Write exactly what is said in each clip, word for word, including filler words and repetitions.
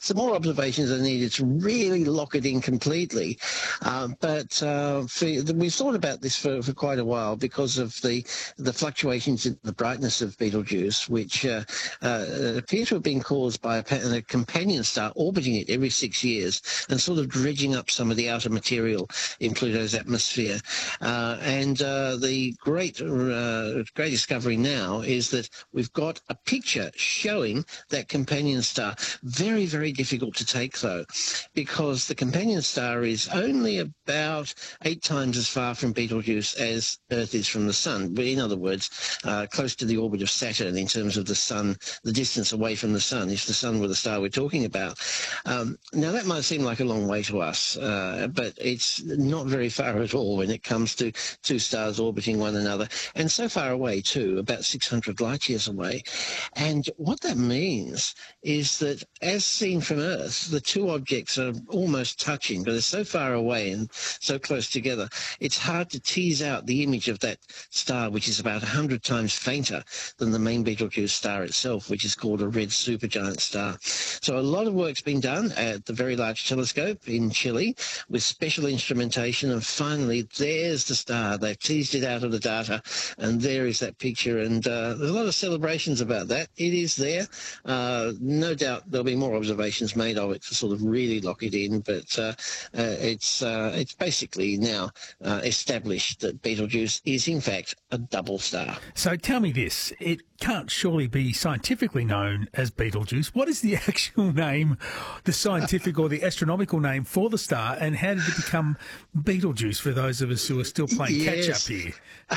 some more observations are needed to really lock it in completely. Um, but uh, for, we've thought about this for, for quite a while because of the the fluctuations in the brightness of Betelgeuse, which uh, uh, appear to have been caused by a, a companion star orbiting it every six years and sort of dredging up some of the outer material in Pluto's atmosphere. Uh, and uh, the great, uh, great discovery now is that we've got a picture showing that companion star. Very, very difficult to take, though, because the companion star is only about eight times as far from Betelgeuse as Earth is from the Sun. In other words, uh, close to the orbit of Saturn in terms of the Sun, the distance away from the Sun, if the Sun were the star we're talking about. Um, now, that might seem like a long way to us, uh, but it's not very far at all when it comes to two stars orbiting one another, and so far away, too, about six hundred light years away. And what that means is that, as seen from Earth, the two objects are almost touching, but they're so far away and so close together, it's hard to tease out the image of that star, which is about one hundred times fainter than the main Betelgeuse star itself, which is called a red supergiant star. So a lot of work's been done at the Very Large Telescope in Chile with special instrumentation, and finally there's the star. They've teased it out of the data, and there is that picture, and uh, there's a lot of celebrations about that. It is there. Uh, no doubt there'll be more observations made of it to sort of really lock it in, but uh, uh, it's uh, it's basically now uh, established that Betelgeuse is in fact a double star. So tell me this, it can't surely be scientifically known as Betelgeuse. What is the actual name, the scientific or the astronomical name for the star, and how did it become Betelgeuse for those of us who are still playing yes. catch-up here?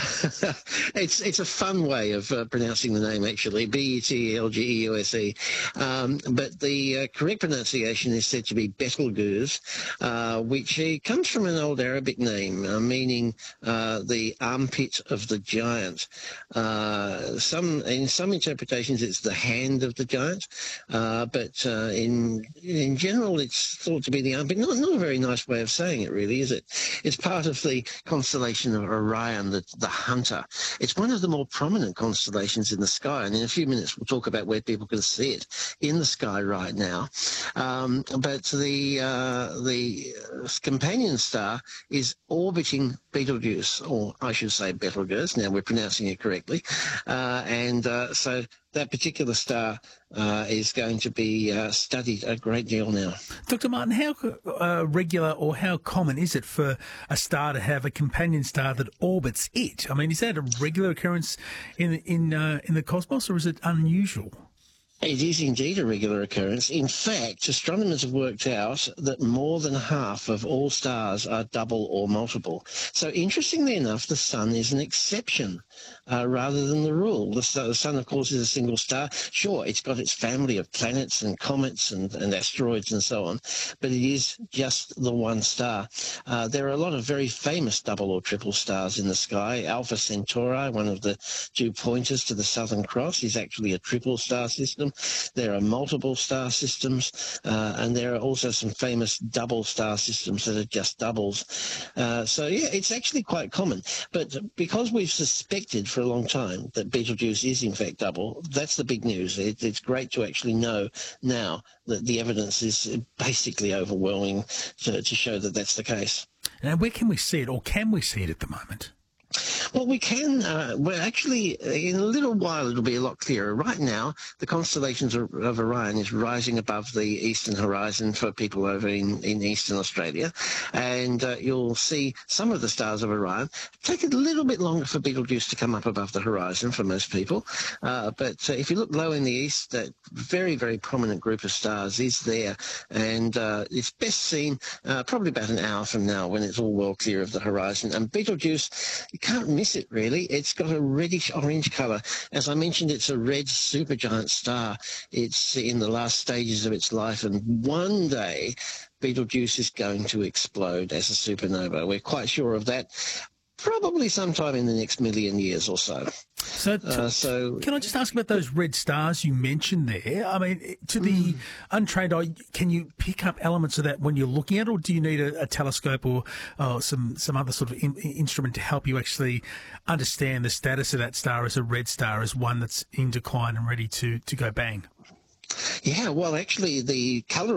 it's it's a fun way of uh, pronouncing the name, actually, B E T E L G E U S E. Um, but the uh, correct pronunciation is said to be Betelgeuse, uh, which uh, comes from an old Arabic name, uh, meaning uh, the armpit of the giant. Uh, some In some interpretations, it's the hand of the giant, uh, but uh, in in general, it's thought to be the armpit. Not, not a very nice way of saying it, really, is it? It's part of the constellation of Orion, the, the Hunter. It's one of the more prominent constellations in the sky, and in a few minutes we'll talk about where people can see it in the sky right now. Um, but the uh, the companion star is orbiting Betelgeuse, or I should say Betelgeuse. Now we're pronouncing it correctly, uh, and uh, so that particular star uh, is going to be uh, studied a great deal now. Doctor Martin, how uh, regular or how common is it for a star to have a companion star that orbits it? I mean, is that a regular occurrence in in uh, in the cosmos, or is it unusual? It is indeed a regular occurrence. In fact, astronomers have worked out that more than half of all stars are double or multiple. So interestingly enough, the Sun is an exception uh, rather than the rule. The, the Sun, of course, is a single star. Sure, it's got its family of planets and comets and, and asteroids and so on, but it is just the one star. Uh, there are a lot of very famous double or triple stars in the sky. Alpha Centauri, one of the two pointers to the Southern Cross, is actually a triple star system. There are multiple star systems, uh, and there are also some famous double star systems that are just doubles. Uh, so, yeah, it's actually quite common. But because we've suspected for a long time that Betelgeuse is, in fact, double, that's the big news. It, it's great to actually know now that the evidence is basically overwhelming to, to show that that's the case. Now, where can we see it, or can we see it at the moment? Well, we can. Uh, well, actually, in a little while, it'll be a lot clearer. Right now, the constellations of, of Orion is rising above the eastern horizon for people over in, in eastern Australia. And uh, you'll see some of the stars of Orion. Take a little bit longer for Betelgeuse to come up above the horizon for most people. Uh, but uh, if you look low in the east, that very, very prominent group of stars is there. And uh, it's best seen uh, probably about an hour from now when it's all well clear of the horizon. And Betelgeuse, you can't miss it, really. It's got a reddish-orange colour. As I mentioned, it's a red supergiant star. It's in the last stages of its life, and one day Betelgeuse is going to explode as a supernova. We're quite sure of that. Probably sometime in the next million years or so. So, to, uh, so can I just ask about those red stars you mentioned there? I mean, to the mm. untrained eye, can you pick up elements of that when you're looking at it, or do you need a, a telescope or uh, some, some other sort of in, instrument to help you actually understand the status of that star as a red star, as one that's in decline and ready to, to go bang? Yeah, well, actually, the colour